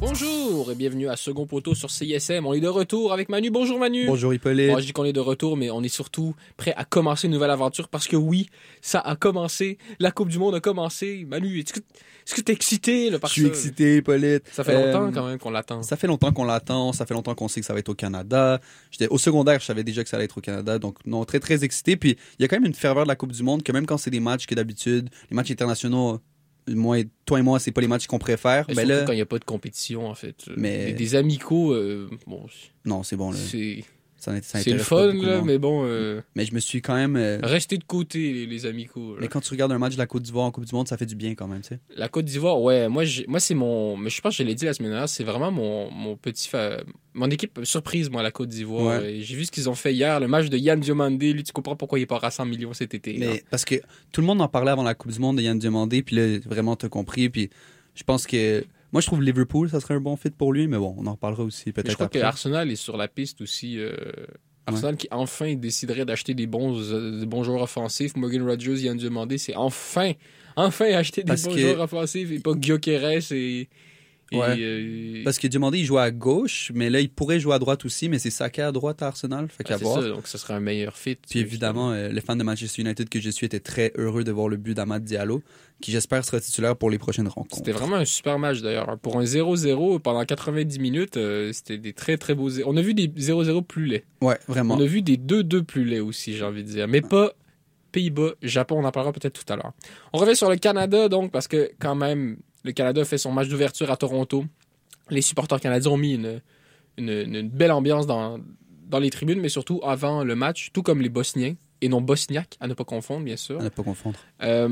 Bonjour et bienvenue à Second Poteau sur CISM. On est de retour avec Manu. Bonjour Manu. Bonjour Hippolyte. Moi je dis qu'on est de retour, mais on est surtout prêt à commencer une nouvelle aventure parce que oui, ça a commencé. La Coupe du Monde a commencé. Manu, est-ce que t'es excité là, par Je suis ça? excité Hippolyte. Ça fait longtemps quand même qu'on l'attend. Ça fait longtemps qu'on l'attend. Ça fait longtemps qu'on sait que ça va être au Canada. J'étais au secondaire, je savais déjà que ça allait être au Canada. Donc non, très très excité. Puis il y a quand même une ferveur de la Coupe du Monde que même quand c'est des matchs que d'habitude, les matchs internationaux, toi et moi, c'est pas les matchs qu'on préfère. Et Ben surtout là, quand il n'y a pas de compétition en fait. Mais- Des amicaux, bon, non, c'est bon là. c'est Ça c'est intéresse le pas fun beaucoup de là, monde. mais bon, Mais je me suis quand même. restez de côté les amicaux. Là. Mais quand tu regardes un match de la Côte d'Ivoire en Coupe du Monde, ça fait du bien quand même, tu sais. La Côte d'Ivoire, ouais, moi c'est mon, mais je pense que je l'ai dit la semaine dernière, c'est vraiment mon équipe surprise, moi, la Côte d'Ivoire. Ouais. Et j'ai vu ce qu'ils ont fait hier, le match de Yann Diomandé, lui, tu comprends pourquoi il part à 100 millions cet été. Mais hein. parce que tout le monde en parlait avant la Coupe du Monde de Yann Diomandé, puis là, vraiment, t'as compris. Puis je pense que. Moi, je trouve Liverpool, ça serait un bon fit pour lui, mais bon, on en reparlera aussi Mais je peut-être crois après. que Arsenal est sur la piste aussi. Arsenal qui enfin déciderait d'acheter des bons joueurs offensifs. Morgan Rodgers, Yann Diomandé, c'est enfin acheter des Parce bons que- joueurs offensifs et pas Gyökeres et Ouais. Parce que Diomandé, il joue à gauche, mais là, il pourrait jouer à droite aussi, mais c'est Saka à droite à Arsenal, fait qu'à c'est voir. ça, donc ça serait un meilleur fit. Puis évidemment, le fan de Manchester United que je suis était très heureux de voir le but d'Amad Diallo, qui j'espère sera titulaire pour les prochaines rencontres. C'était vraiment un super match d'ailleurs. Pour un 0-0 pendant 90 minutes, c'était des très très beaux. On a vu des 0-0 plus laids. Ouais, vraiment. On a vu des 2-2 plus laids aussi, j'ai envie de dire. Mais pas Pays-Bas, Japon, on en parlera peut-être tout à l'heure. On revient sur le Canada donc, parce que quand même, le Canada a fait son match d'ouverture à Toronto. Les supporters canadiens ont mis une belle ambiance dans les tribunes, mais surtout avant le match, tout comme les Bosniens, et non bosniaques, à ne pas confondre, bien sûr. À ne pas confondre.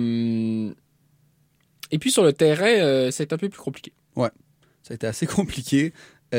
Et puis sur le terrain, c'est un peu plus compliqué. Ça a été assez compliqué.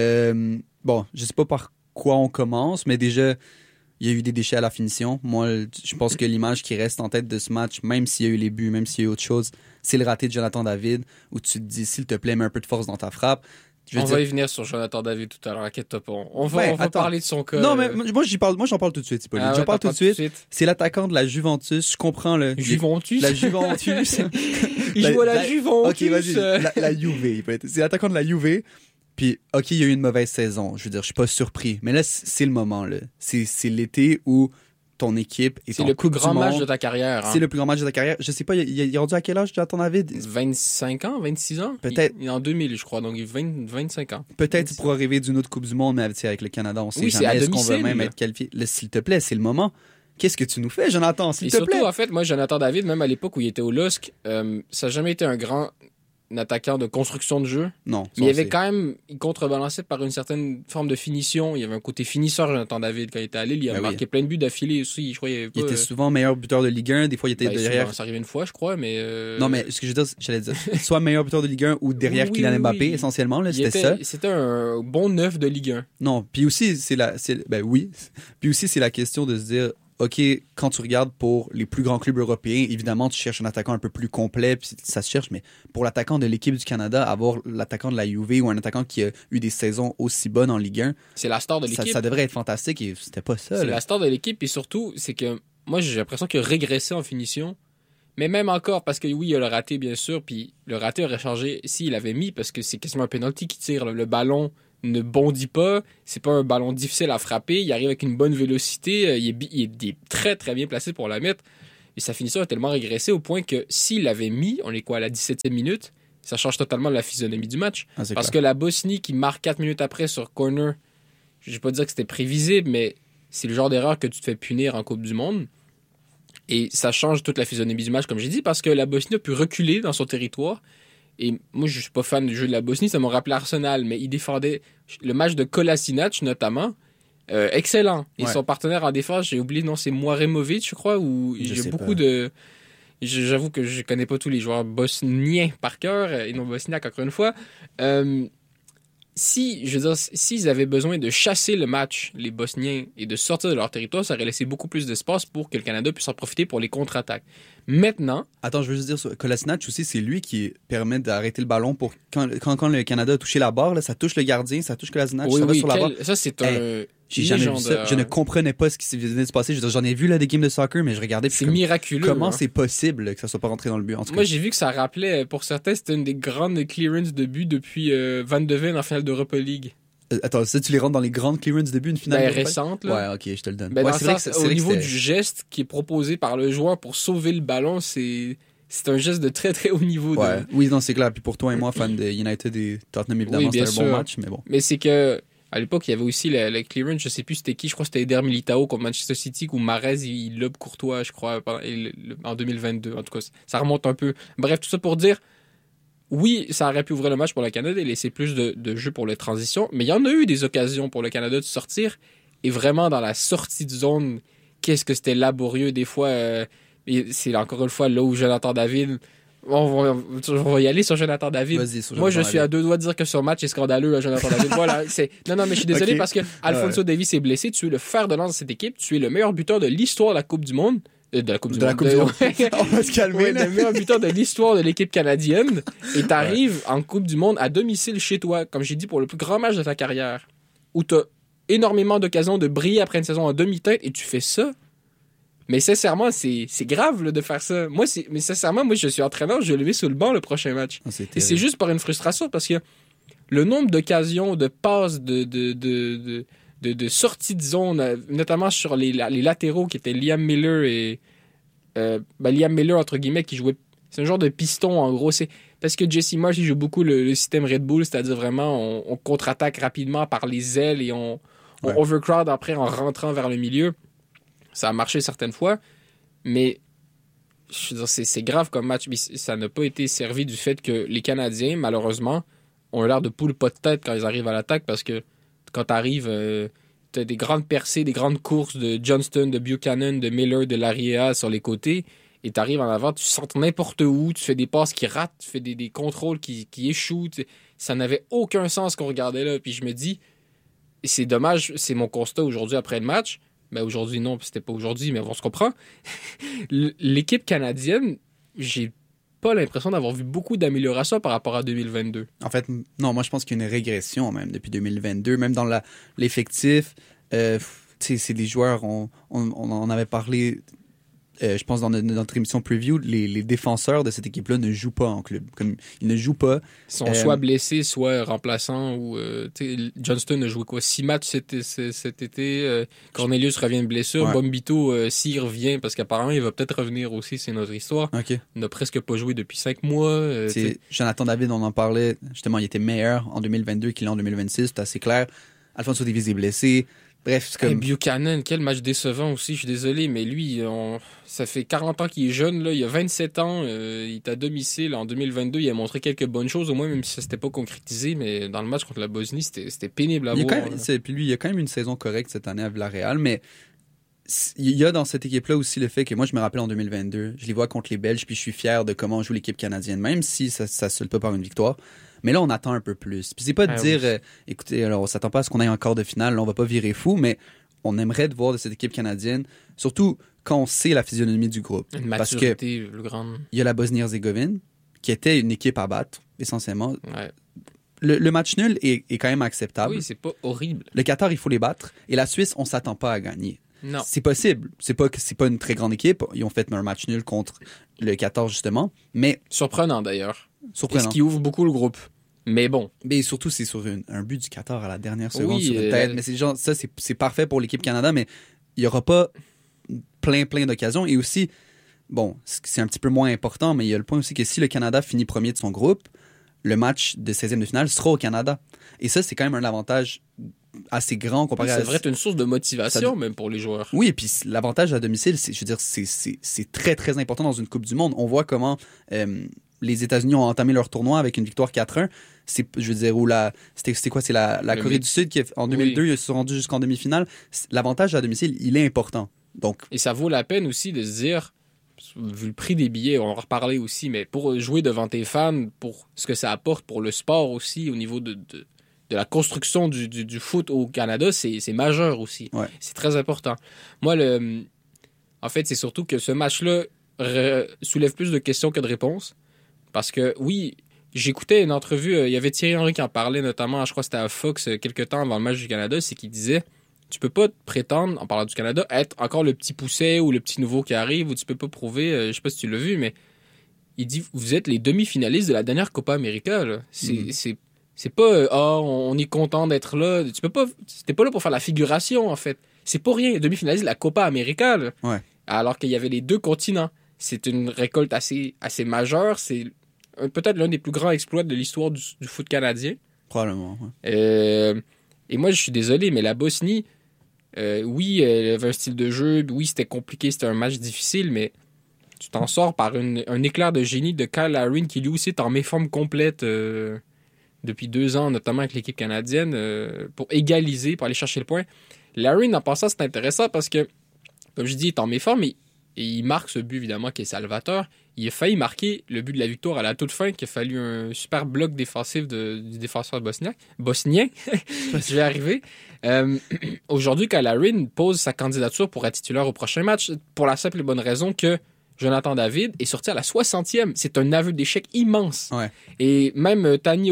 Bon, je sais pas par quoi on commence, mais déjà, il y a eu des déchets à la finition. Moi, je pense que l'image qui reste en tête de ce match, même s'il y a eu les buts, même s'il y a eu autre chose, c'est le raté de Jonathan David, où tu te dis, s'il te plaît, mets un peu de force dans ta frappe. On va y venir sur Jonathan David tout à l'heure, inquiète-toi pas. On va Attends. parler de son cas. Non, mais moi, j'en parle tout de suite, Hippolyte. Ah ouais, j'en parle t'en tout de suite. C'est l'attaquant de la Juventus. Je comprends le. Juventus? La Juventus. Il joue à la Juventus. Ok, vas-y. La Juve, Hippolyte. C'est l'attaquant de la Juve. Puis, ok, il y a eu une mauvaise saison. Je veux dire, je suis pas surpris. Mais là, c'est le moment, là. C'est l'été où ton équipe est C'est en le plus Coupe du grand match Monde. de ta carrière. Hein. C'est le plus grand match de ta carrière. Je sais pas, il est rendu à quel âge, Jonathan David? 25 ans, 26 ans? Peut-être. Il est en 2000, je crois, donc il a 25 ans. Peut-être pour arriver d'une autre Coupe du Monde, mais avec le Canada, on sait Oui, c'est jamais. à Est-ce qu'on va domicile. même être qualifié? Là, s'il te plaît, c'est le moment. Qu'est-ce que tu nous fais, Jonathan? S'il Et te surtout, plaît. en fait, moi, Jonathan David, même à l'époque où il était au LOSC, ça n'a jamais été un grand attaquant de construction de jeu. Non. ça, Mais il on avait sait. quand même, il contrebalançait par une certaine forme de finition. Il y avait un côté finisseur, Jonathan David, quand il était à Lille. Il a Ben oui. marqué plein de buts d'affilée aussi. Je crois qu'il Il était souvent meilleur buteur de Ligue 1. Des fois, il était derrière. Souvent, ça arrivait une fois, je crois, mais. Non, mais ce que je veux dire, j'allais dire, soit meilleur buteur de Ligue 1 ou derrière Oui, Kylian oui, Mbappé, oui. essentiellement, là, c'était ça. C'était un bon neuf de Ligue 1. Non, puis aussi, ben oui. Puis aussi, c'est la question de se dire, OK, quand tu regardes pour les plus grands clubs européens, évidemment, tu cherches un attaquant un peu plus complet, puis ça se cherche, mais pour l'attaquant de l'équipe du Canada, avoir l'attaquant de la Juve ou un attaquant qui a eu des saisons aussi bonnes en Ligue 1, C'est la star de l'équipe. ça devrait être fantastique et c'était pas ça. C'est là. la star de l'équipe et surtout, c'est que moi, j'ai l'impression qu'il a régressé en finition. Mais même encore, parce que oui, il y a le raté, bien sûr, puis le raté aurait changé s'il avait mis, parce que c'est quasiment un penalty qui tire. Le ballon ne bondit pas, c'est pas un ballon difficile à frapper, il arrive avec une bonne vélocité, il est très très bien placé pour la mettre. Et sa finition a tellement régressé au point que s'il l'avait mis, on est quoi, à la 17e minute, ça change totalement la physionomie du match. Ah, c'est Parce clair. que la Bosnie qui marque 4 minutes après sur corner, je vais pas dire que c'était prévisible, mais c'est le genre d'erreur que tu te fais punir en Coupe du Monde. Et ça change toute la physionomie du match, comme j'ai dit, parce que la Bosnie a pu reculer dans son territoire. Et moi, je suis pas fan du jeu de la Bosnie, ça m'a rappelé Arsenal, mais il défendait le match de Kolasinac, notamment. Excellent. Et Ouais. son partenaire en défense, j'ai oublié, non, c'est Moiremovic, je crois, ou Je j'ai sais beaucoup pas. de... J'avoue que je connais pas tous les joueurs bosniens par cœur, et non bosniaques, encore une fois. Je veux dire, s'ils avaient besoin de chasser le match, les Bosniens, et de sortir de leur territoire, ça aurait laissé beaucoup plus d'espace pour que le Canada puisse en profiter pour les contre-attaques. Maintenant, Attends, je veux juste dire, Kolasinac aussi, c'est lui qui permet d'arrêter le ballon pour quand le Canada a touché la barre, là, ça touche le gardien, ça touche Kolasinac, ça va sur la barre. ça c'est J'ai jamais vu ça. Je ne comprenais pas ce qui venait de se passer. J'en ai vu là, des games de soccer, mais je regardais. C'est miraculeux. Comment c'est possible que ça soit pas rentré dans le but? En tout cas. Moi, j'ai vu que ça rappelait, pour certains, c'était une des grandes clearances de but depuis Van de Ven en finale d'Europa League. Attends, ça, tu les rentres dans les grandes clearances de but, une finale récente, là. Ouais, ok, je te le donne. Ben, ouais, c'est vrai que au niveau du geste qui est proposé par le joueur pour sauver le ballon, c'est un geste de très très haut niveau. Ouais. Oui, non, c'est clair. Puis pour toi et moi, fan de United et Tottenham, évidemment, c'était un bon match, mais bon. Mais c'est que à l'époque, il y avait aussi le clearance, je sais plus c'était qui, je crois que c'était Eder Militao contre Manchester City, où Mahrez, il lobe Courtois, je crois, en 2022. En tout cas, ça remonte un peu. Bref, tout ça pour dire, oui, ça aurait pu ouvrir le match pour le Canada et laisser plus de jeu pour les transitions, mais il y en a eu des occasions pour le Canada de sortir, et vraiment dans la sortie de zone, qu'est-ce que c'était laborieux des fois. Et c'est encore une fois là où Jonathan David... On va y aller sur Jonathan David. Moi, je suis à deux doigts de dire que ce match est scandaleux, là, Jonathan David. Voilà, non, mais je suis désolé parce que Alphonso Davies est blessé. Tu es le fer de lance de cette équipe. Tu es le meilleur buteur de l'histoire de la Coupe du Monde. De la Coupe du Monde. On va se calmer. Oui, le meilleur buteur de l'histoire de l'équipe canadienne. Et t'arrives en Coupe du Monde à domicile chez toi, comme j'ai dit, pour le plus grand match de ta carrière, où t'as énormément d'occasions de briller après une saison en demi-teinte et tu fais ça. Mais sincèrement, c'est grave là, de faire ça. Mais sincèrement, moi, je suis entraîneur, je vais lever sur le banc le prochain match. Et c'est juste par une frustration parce que le nombre d'occasions, de passes, de sorties de zone, notamment sur les latéraux qui étaient Liam Miller et... Liam Miller, entre guillemets, qui jouait... C'est un genre de piston, en gros. C'est parce que Jesse Marsh, il joue beaucoup le système Red Bull, c'est-à-dire vraiment, on contre-attaque rapidement par les ailes et on overcrowd après en rentrant vers le milieu. Ça a marché certaines fois, mais je veux dire, c'est grave comme match. Ça n'a pas été servi du fait que les Canadiens, malheureusement, ont l'air de poule pas de tête quand ils arrivent à l'attaque parce que quand tu arrives, tu as des grandes percées, des grandes courses de Johnston, de Buchanan, de Miller, de Laryea sur les côtés et tu arrives en avant, tu sens n'importe où, tu fais des passes qui ratent, tu fais des contrôles qui échouent. Ça n'avait aucun sens qu'on regardait là. Puis je me dis, c'est dommage, c'est mon constat aujourd'hui après le match. Ben aujourd'hui, non, c'était pas aujourd'hui, mais on se comprend. L'équipe canadienne, j'ai pas l'impression d'avoir vu beaucoup d'amélioration par rapport à 2022. En fait, non, moi je pense qu'il y a une régression même depuis 2022, même dans l'effectif. C'est des joueurs, on en avait parlé, je pense dans notre émission preview, les défenseurs de cette équipe-là ne jouent pas en club. Comme, ils ne jouent pas. Ils sont soit blessés, soit remplaçants. Ou, Johnston a joué quoi 6 matchs cet été. Cornelius revient de blessure. Ouais. Bombito, s'il revient, parce qu'apparemment, il va peut-être revenir aussi, c'est notre histoire. Okay. Il n'a presque pas joué depuis 5 mois. Jonathan David, on en parlait. Justement, il était meilleur en 2022 qu'il est en 2026. C'est assez clair. Alphonso Davies est blessé. Bref, c'est comme... Buchanan, quel match décevant aussi, je suis désolé, mais lui, ça fait 40 ans qu'il est jeune, là, il a 27 ans, il est à domicile en 2022, il a montré quelques bonnes choses, au moins, même si ça s'était pas concrétisé, mais dans le match contre la Bosnie, c'était pénible à voir. Puis lui, il a quand même une saison correcte cette année à Villarreal, mais il y a dans cette équipe-là aussi le fait que moi, je me rappelle en 2022, je les vois contre les Belges, puis je suis fier de comment joue l'équipe canadienne, même si ça se solde pas par une victoire. Mais là, on attend un peu plus. Puis c'est pas de dire, écoutez, alors on s'attend pas à ce qu'on ait un quart de finale, là, on va pas virer fou, mais on aimerait de voir de cette équipe canadienne, surtout quand on sait la physionomie du groupe. Une maturité plus grande. Il y a la Bosnie-Herzégovine, qui était une équipe à battre, essentiellement. Ouais. Le match nul est quand même acceptable. Oui, c'est pas horrible. Le Qatar, il faut les battre. Et la Suisse, on s'attend pas à gagner. Non. C'est possible. C'est pas une très grande équipe. Ils ont fait un match nul contre le Qatar, justement. Mais... Surprenant, d'ailleurs. Surprenant. Ce qui ouvre beaucoup le groupe. Mais bon. Mais surtout, c'est sur un but du Qatar à la dernière seconde sur une tête. Mais c'est parfait pour l'équipe Canada, mais il n'y aura pas plein d'occasions. Et aussi, bon, c'est un petit peu moins important, mais il y a le point aussi que si le Canada finit premier de son groupe, le match de 16e de finale sera au Canada. Et ça, c'est quand même un avantage assez grand comparé à... Ça devrait être une source de motivation même pour les joueurs. Oui, et puis l'avantage à domicile, c'est très, très important dans une Coupe du Monde. On voit comment les États-Unis ont entamé leur tournoi avec une victoire 4-1. Je veux dire, c'était quoi? C'est la Corée du Sud qui, en 2002, ils se sont rendus jusqu'en demi-finale. L'avantage à domicile, il est important. Donc... Et ça vaut la peine aussi de se dire, vu le prix des billets, on va en reparler aussi, mais pour jouer devant tes fans, pour ce que ça apporte pour le sport aussi, au niveau de la construction du foot au Canada, c'est majeur aussi. Ouais. C'est très important. Moi, en fait, c'est surtout que ce match-là soulève plus de questions que de réponses. Parce que, oui, j'écoutais une entrevue, il y avait Thierry Henry qui en parlait notamment, je crois que c'était à Fox, quelques temps avant le match du Canada, c'est qu'il disait tu peux pas prétendre, en parlant du Canada, être encore le petit pousset ou le petit nouveau qui arrive, ou tu peux pas prouver, je sais pas si tu l'as vu, mais il dit, vous êtes les demi-finalistes de la dernière Copa América, là. C'est pas, on est content d'être là. Tu peux pas, t'es pas là pour faire la figuration, en fait. C'est pas rien, demi-finaliste de la Copa América, là. Ouais. Alors qu'il y avait les deux continents. C'est une récolte assez majeure. C'est peut-être l'un des plus grands exploits de l'histoire du foot canadien. Probablement, ouais. Et moi, je suis désolé, mais la Bosnie, oui, elle avait un style de jeu. Oui, c'était compliqué, c'était un match difficile, mais tu t'en sors par un éclair de génie de Kyle Larin qui, lui aussi, est en méforme complète depuis 2 ans, notamment avec l'équipe canadienne, pour égaliser, pour aller chercher le point. Larin, en passant, c'est intéressant parce que, comme je dis, il est en méforme, et il marque ce but, évidemment, qui est salvateur. Il a failli marquer le but de la victoire à la toute fin, qu'il a fallu un super bloc défensif du défenseur bosnien. Je vais arriver. Aujourd'hui, Kyle Larin pose sa candidature pour être titulaire au prochain match, pour la simple et bonne raison que Jonathan David est sorti à la 60e. C'est un aveu d'échec immense. Ouais. Et même Tani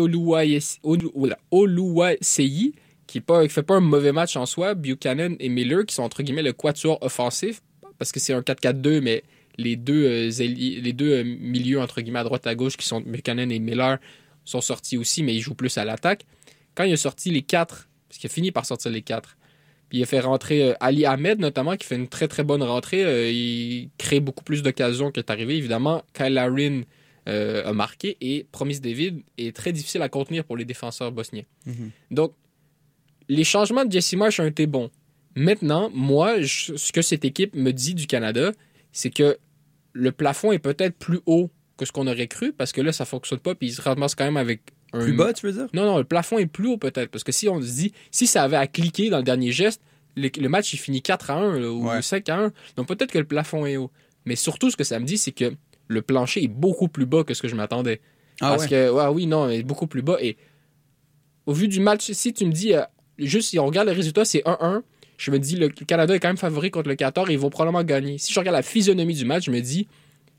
Oluwaseyi, qui fait pas un mauvais match en soi, Buchanan et Miller, qui sont entre guillemets le quatuor offensif, parce que c'est un 4-4-2, mais les deux milieux, entre guillemets, à droite à gauche, qui sont Buchanan et Miller, sont sortis aussi, mais ils jouent plus à l'attaque. Quand il a sorti les 4, parce qu'il a fini par sortir les 4, puis il a fait rentrer Ali Ahmed, notamment, qui fait une très très bonne rentrée. Il crée beaucoup plus d'occasions qu'il est arrivé. Évidemment, Kyle Larin a marqué, et Promise David est très difficile à contenir pour les défenseurs bosniens. Mm-hmm. Donc, les changements de Jesse Marsh ont été bons. Maintenant, moi, ce que cette équipe me dit du Canada, c'est que le plafond est peut-être plus haut que ce qu'on aurait cru, parce que là, ça ne fonctionne pas, puis ils se ramassent quand même avec un... Plus bas, tu veux dire? Non, le plafond est plus haut peut-être, parce que si on se dit, si ça avait à cliquer dans le dernier geste, le match, il finit 4-1 là, ou 5-1, donc peut-être que le plafond est haut. Mais surtout, ce que ça me dit, c'est que le plancher est beaucoup plus bas que ce que je m'attendais. Parce que, oui, non, il est beaucoup plus bas, et au vu du match, si tu me dis, juste si on regarde le résultat, c'est 1-1, je me dis, le Canada est quand même favori contre le Qatar et ils vont probablement gagner. Si je regarde la physionomie du match, je me dis,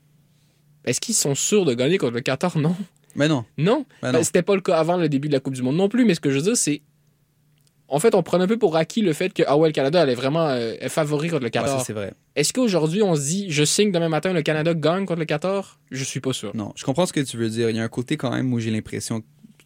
est-ce qu'ils sont sûrs de gagner contre le Qatar? Non. Mais non. Non. C'était pas le cas avant le début de la Coupe du Monde non plus, mais ce que je veux dire, c'est, en fait, on prend un peu pour acquis le fait que, le Canada elle est vraiment favori contre le Qatar. Ouais, ça, c'est vrai. Est-ce qu'aujourd'hui, on se dit, je signe demain matin, le Canada gagne contre le Qatar? Je suis pas sûr. Non, je comprends ce que tu veux dire. Il y a un côté quand même où j'ai l'impression,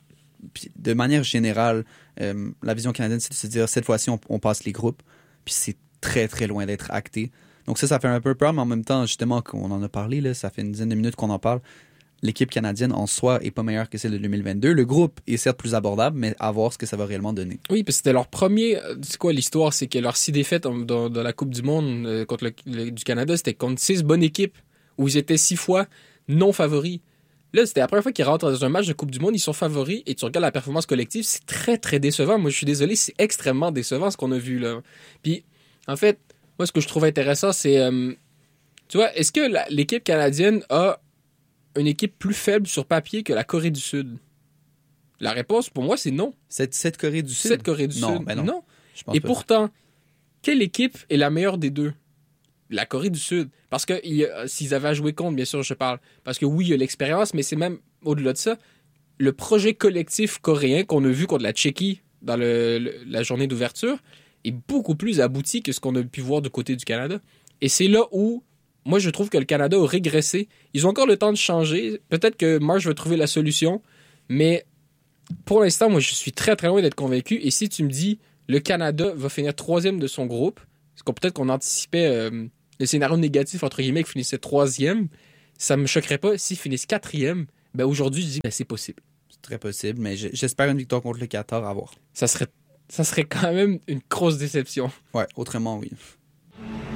de manière générale, la vision canadienne, c'est de se dire, cette fois-ci, on passe les groupes, puis c'est très, très loin d'être acté. Donc ça fait un peu peur, mais en même temps, justement, qu'on en a parlé, là, ça fait une dizaine de minutes qu'on en parle. L'équipe canadienne, en soi, est pas meilleure que celle de 2022. Le groupe est certes plus abordable, mais à voir ce que ça va réellement donner. Oui, parce que c'était leur premier... C'est quoi l'histoire? C'est que leurs 6 défaites dans la Coupe du Monde contre du Canada, c'était contre 6 bonnes équipes, où ils étaient 6 fois non favoris. Là, c'était la première fois qu'ils rentrent dans un match de Coupe du Monde, ils sont favoris, et tu regardes la performance collective, c'est très, très décevant. Moi, je suis désolé, c'est extrêmement décevant ce qu'on a vu, là. Puis, en fait, moi, ce que je trouve intéressant, c'est... tu vois, est-ce que l'équipe canadienne a une équipe plus faible sur papier que la Corée du Sud? La réponse, pour moi, c'est non. Cette Corée du Sud? Cette Corée du Sud, ben non. Je pense et pas. Pourtant, quelle équipe est la meilleure des deux? La Corée du Sud. Parce que s'ils avaient à jouer contre, bien sûr, je parle. Parce que oui, il y a l'expérience, mais c'est même au-delà de ça. Le projet collectif coréen qu'on a vu contre la Tchéquie dans la journée d'ouverture est beaucoup plus abouti que ce qu'on a pu voir du côté du Canada. Et c'est là où, moi, je trouve que le Canada a régressé. Ils ont encore le temps de changer. Peut-être que Marsh va trouver la solution. Mais pour l'instant, moi, je suis très, très loin d'être convaincu. Et si tu me dis, le Canada va finir 3e de son groupe, parce qu'on peut-être qu'on anticipait le scénario négatif, entre guillemets, qu'il finissait 3e, ça me choquerait pas s'ils finissent 4e. Ben aujourd'hui, je dis, c'est possible. C'est très possible, mais j'espère une victoire contre le Qatar à voir. Ça serait quand même une grosse déception. Ouais, autrement, oui.